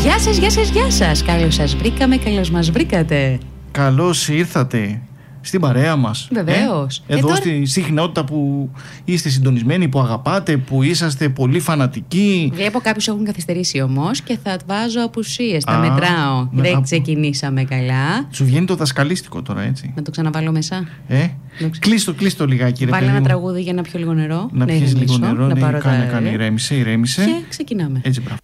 Γεια σας. Καλώς σας βρήκαμε, καλώς μας βρήκατε. Καλώς ήρθατε στην παρέα μας. Βεβαίως. Εδώ τώρα... στη συχνότητα που είστε συντονισμένοι, που αγαπάτε, που είσαστε πολύ φανατικοί. Βλέπω κάποιους έχουν καθυστερήσει όμως και θα βάζω απουσίες, τα μετράω. Δεν ξεκινήσαμε καλά. Σου βγαίνει το δασκαλίστικο τώρα, έτσι. Να το ξαναβάλω μέσα. Κλείστο λιγάκι, ρε Βάλε παιδί ένα μου. τραγούδι για να πιω λίγο νερό. Να πιεις λίγο νερό, να πάρω κάνε, ηρέμησε. Και ξεκινάμε. Έτσι, μπράβο.